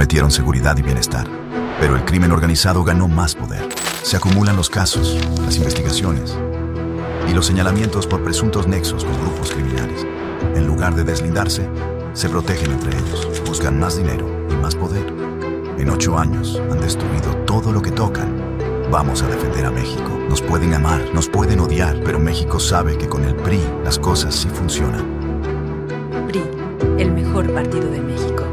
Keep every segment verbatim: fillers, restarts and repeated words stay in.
Prometieron seguridad y bienestar, pero el crimen organizado ganó más poder. Se acumulan los casos, las investigaciones y los señalamientos por presuntos nexos con grupos criminales. En lugar de deslindarse, se protegen entre ellos, buscan más dinero y más poder. En ocho años han destruido todo lo que tocan. Vamos a defender a México. Nos pueden amar, nos pueden odiar, pero México sabe que con el P R I las cosas sí funcionan. P R I, el mejor partido de México.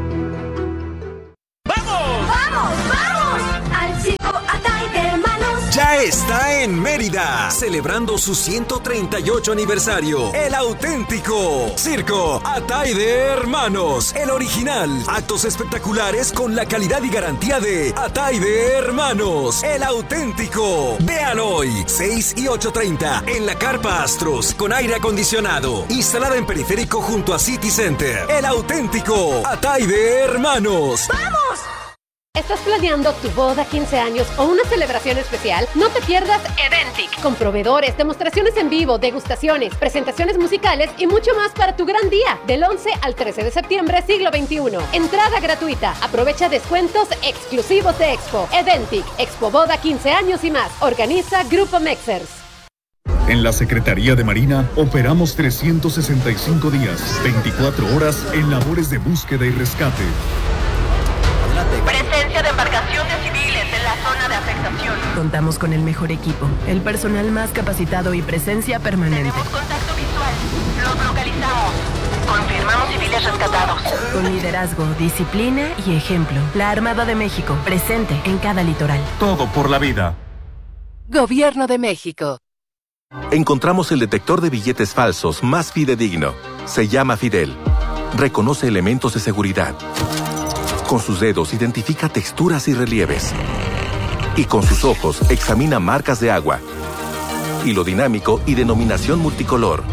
¡Vamos! ¡Vamos! ¡Vamos! ¡Al circo Atay de Hermanos! Ya está en Mérida, celebrando su ciento treinta y ocho aniversario. El auténtico Circo Atay de Hermanos, el original. Actos espectaculares con la calidad y garantía de Atay de Hermanos, el auténtico. Vean hoy, seis y ocho treinta, en la Carpa Astros, con aire acondicionado, instalada en periférico junto a City Center. El auténtico Atay de Hermanos. ¡Vamos! ¿Estás planeando tu boda, quince años o una celebración especial? No te pierdas Edentic, con proveedores, demostraciones en vivo, degustaciones, presentaciones musicales y mucho más para tu gran día. Del once al trece de septiembre, siglo veintiuno. Entrada gratuita. Aprovecha descuentos exclusivos de Expo. Edentic, Expo Boda quince años y más. Organiza Grupo Mexers. En la Secretaría de Marina operamos trescientos sesenta y cinco días, veinticuatro horas en labores de búsqueda y rescate. Presencia de embarcaciones civiles en la zona de afectación. Contamos con el mejor equipo, el personal más capacitado y presencia permanente. Tenemos contacto visual. Los localizamos. Confirmamos civiles rescatados. Con liderazgo, disciplina y ejemplo. La Armada de México, presente en cada litoral. Todo por la vida. Gobierno de México. Encontramos el detector de billetes falsos más fidedigno. Se llama Fidel. Reconoce elementos de seguridad. Con sus dedos identifica texturas y relieves. Y con sus ojos examina marcas de agua, hilo dinámico y denominación multicolor.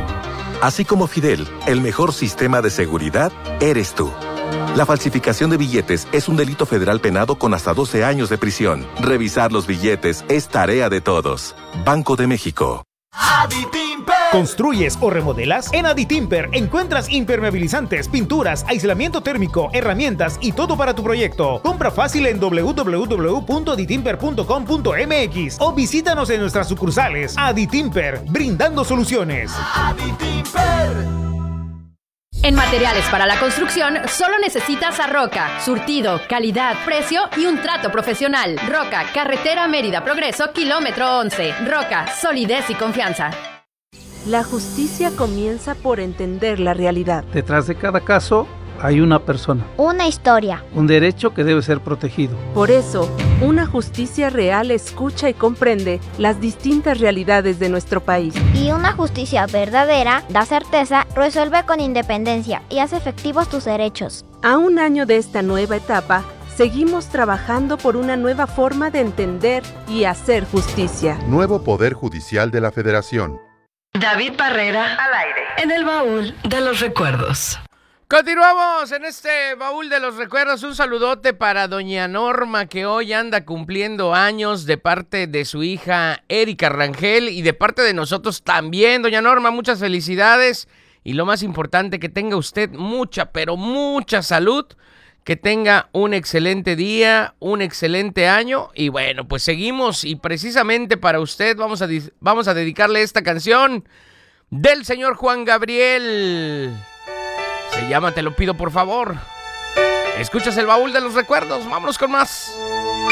Así como Fidel, el mejor sistema de seguridad eres tú. La falsificación de billetes es un delito federal penado con hasta doce años de prisión. Revisar los billetes es tarea de todos. Banco de México. Aditimper. ¿Construyes o remodelas? En Aditimper encuentras impermeabilizantes, pinturas, aislamiento térmico, herramientas y todo para tu proyecto. Compra fácil en doble u doble u doble u punto aditimper punto com punto m x o visítanos en nuestras sucursales. Aditimper, brindando soluciones. Aditimper. En materiales para la construcción, solo necesitas a Roca. Surtido, calidad, precio y un trato profesional. Roca, carretera Mérida Progreso, kilómetro once. Roca, solidez y confianza. La justicia comienza por entender la realidad. Detrás de cada caso hay una persona. Una historia. Un derecho que debe ser protegido. Por eso, una justicia real escucha y comprende las distintas realidades de nuestro país. Y una justicia verdadera da certeza, resuelve con independencia y hace efectivos tus derechos. A un año de esta nueva etapa, seguimos trabajando por una nueva forma de entender y hacer justicia. Nuevo Poder Judicial de la Federación. David Barrera, al aire, en el baúl de los recuerdos. Continuamos en este baúl de los recuerdos. Un saludote para doña Norma, que hoy anda cumpliendo años, de parte de su hija Erika Rangel y de parte de nosotros también. Doña Norma, muchas felicidades y lo más importante, que tenga usted mucha, pero mucha salud, que tenga un excelente día, un excelente año y bueno, pues seguimos y precisamente para usted vamos a, vamos a dedicarle esta canción del señor Juan Gabriel. Se llama Te lo pido por favor. Escuchas el baúl de los recuerdos. Vámonos con más.